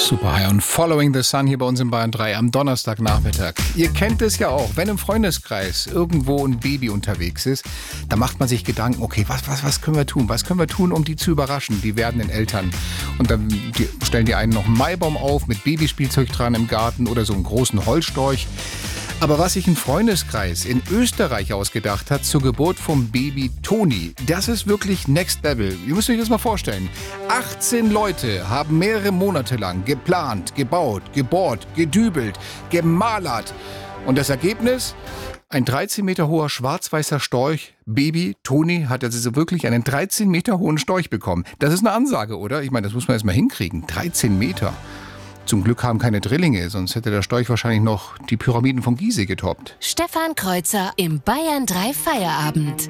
Super High und Following the Sun hier bei uns in Bayern 3 am Donnerstagnachmittag. Ihr kennt es ja auch, wenn im Freundeskreis irgendwo ein Baby unterwegs ist, dann macht man sich Gedanken, okay, was können wir tun? Was können wir tun, um die zu überraschen, die werdenden Eltern? Und dann stellen die einen noch einen Maibaum auf mit Babyspielzeug dran im Garten oder so einen großen Holzstorch. Aber was sich ein Freundeskreis in Österreich ausgedacht hat zur Geburt vom Baby Toni, das ist wirklich Next Level. Ihr müsst euch das mal vorstellen. 18 Leute haben mehrere Monate lang geplant, gebaut, gebohrt, gedübelt, gemalert. Und das Ergebnis? Ein 13 Meter hoher schwarz-weißer Storch. Baby Toni hat also wirklich einen 13 Meter hohen Storch bekommen. Das ist eine Ansage, oder? Ich meine, das muss man erst mal hinkriegen. 13 Meter. Zum Glück haben keine Drillinge, sonst hätte der Storch wahrscheinlich noch die Pyramiden von Gizeh getoppt. Stefan Kreuzer im Bayern 3 Feierabend.